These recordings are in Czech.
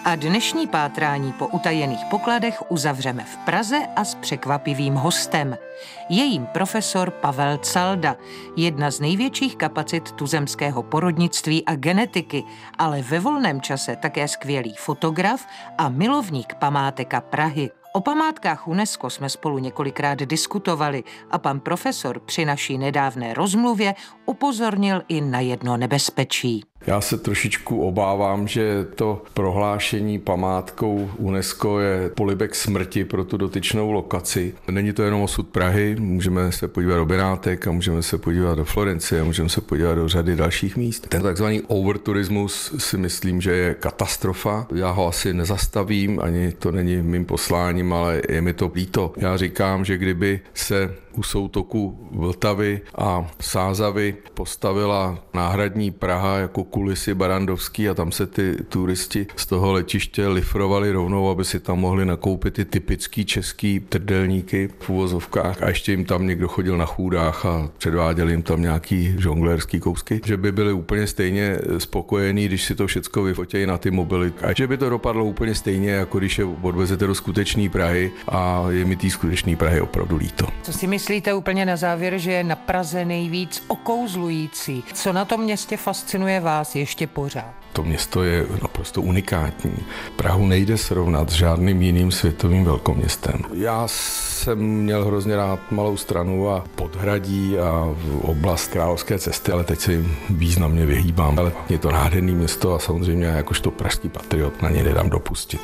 A dnešní pátrání po utajených pokladech uzavřeme v Praze a s překvapivým hostem. Je jím profesor Pavel Calda, jedna z největších kapacit tuzemského porodnictví a genetiky, ale ve volném čase také skvělý fotograf a milovník památek a Prahy. O památkách UNESCO jsme spolu několikrát diskutovali a pan profesor při naší nedávné rozmluvě upozornil i na jedno nebezpečí. Já se trošičku obávám, že to prohlášení památkou UNESCO je polibek smrti pro tu dotyčnou lokaci. Není to jenom osud Prahy, můžeme se podívat do Benátek a můžeme se podívat do Florencie a můžeme se podívat do řady dalších míst. Ten takzvaný overturismus si myslím, že je katastrofa. Já ho asi nezastavím, ani to není mým posláním, ale je mi to líto. Já říkám, že kdyby se u soutoku Vltavy a Sázavy postavila náhradní Praha jako kulisy Barandovský a tam se ty turisti z toho letiště lifrovali rovnou, aby si tam mohli nakoupit ty typický český trdelníky v uvozovkách a ještě jim tam někdo chodil na chůdách a předváděl jim tam nějaký žonglérský kousky, že by byli úplně stejně spokojení, když si to všecko vyfotějí na ty mobily a že by to dopadlo úplně stejně, jako když je odvezete do skutečné Prahy a je mi té skutečné Prahy opravdu líto. Co si myslíte úplně na závěr, že je na Praze nejvíc okouzlující? Co na tom městě fascinuje vás ještě pořád? To město je naprosto unikátní. Prahu nejde srovnat s žádným jiným světovým velkoměstem. Já jsem měl hrozně rád Malou Stranu a Podhradí a oblast Královské cesty, ale teď se jim významně vyhýbám. Ale je to nádherný město a samozřejmě jakožto pražský patriot na ně nedám dopustit.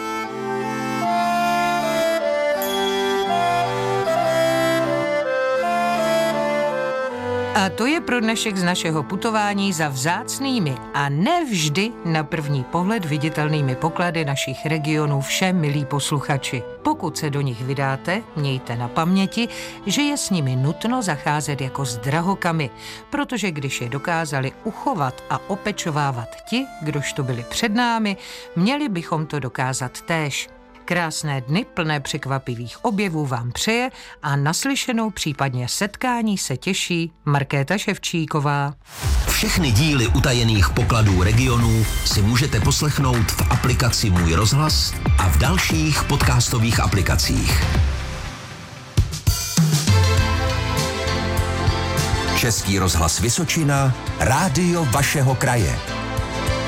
A to je pro dnešek z našeho putování za vzácnými a nevždy na první pohled viditelnými poklady našich regionů vše, milí posluchači. Pokud se do nich vydáte, mějte na paměti, že je s nimi nutno zacházet jako s drahokamy, protože když je dokázali uchovat a opečovávat ti, kdož to byli před námi, měli bychom to dokázat též. Krásné dny plné překvapivých objevů vám přeje a naslyšenou případně setkání se těší Markéta Ševčíková. Všechny díly utajených pokladů regionů si můžete poslechnout v aplikaci Můj rozhlas a v dalších podcastových aplikacích. Český rozhlas Vysočina, rádio vašeho kraje.